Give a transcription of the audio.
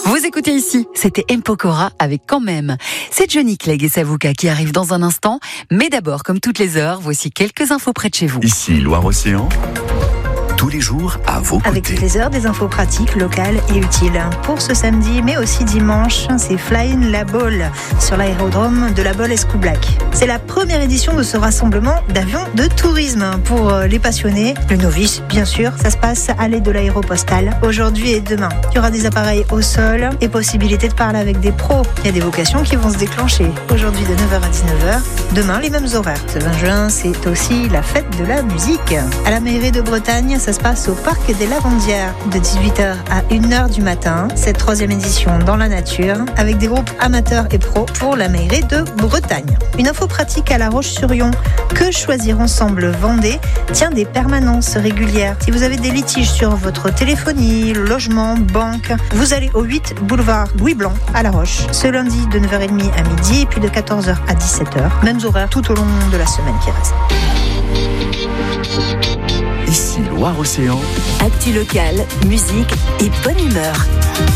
Vous écoutez ici, c'était M. Pokora avec Quand même. C'est Johnny Clegg et Savuka qui arrivent dans un instant. Mais d'abord, comme toutes les heures, voici quelques infos près de chez vous. Ici, Loire-Océan. Tous les jours à vos côtés. Avec toutes les heures, des infos pratiques, locales et utiles. Pour ce samedi, mais aussi dimanche, c'est Flying La Baule sur l'aérodrome de La Baule-Escoublac. C'est la première édition de ce rassemblement d'avions de tourisme pour les passionnés, le novice bien sûr. Ça se passe à l'aide de l'aéropostale aujourd'hui et demain. Il y aura des appareils au sol et possibilité de parler avec des pros. Il y a des vocations qui vont se déclencher aujourd'hui de 9h à 19h. Demain, les mêmes horaires. Ce 20 juin, c'est aussi la fête de la musique. À la mairie de Bretagne, ça se passe au Parc des Lavandières de 18h à 1h du matin. Cette 3e édition dans la nature avec des groupes amateurs et pros pour la mairie de Bretagne. Une info pratique à La Roche-sur-Yon. Que choisir ensemble Vendée tient des permanences régulières. Si vous avez des litiges sur votre téléphonie, logement, banque, vous allez au 8 boulevard Louis Blanc à La Roche. Ce lundi de 9h30 à midi et puis de 14h à 17h. Mêmes horaires tout au long de la semaine qui reste. Ici, Loire-Océan. Actu local, musique et bonne humeur.